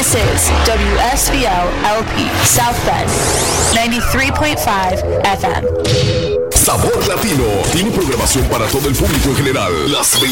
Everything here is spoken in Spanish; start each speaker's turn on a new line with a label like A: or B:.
A: This is WSVL LP South Bend 93.5 FM.
B: Sabor Latino tiene programación para todo el público en general. Las